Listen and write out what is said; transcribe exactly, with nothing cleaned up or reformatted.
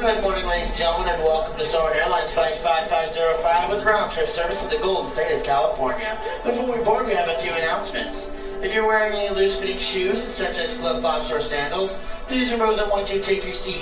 Good morning, ladies and gentlemen, and welcome to Soarin' Airlines Flight five five zero five with round-trip service to the Golden State of California. Before we board, we have a few announcements. If you're wearing any loose-fitting shoes, such as flip-flops or sandals, please remove them once you take your seat